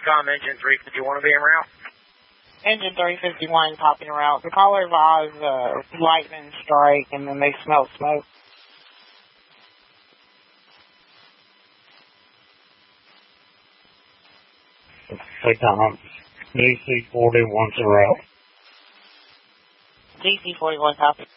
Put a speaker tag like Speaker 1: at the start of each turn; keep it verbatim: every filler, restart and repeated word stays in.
Speaker 1: TACOM engine three, did you want to be en route?
Speaker 2: Engine three fifty-one, copying route. The caller advised uh, lightning strike, and then they smelled smoke.
Speaker 3: TACOM, D C forty-one's en route.
Speaker 2: D C forty-one, copy.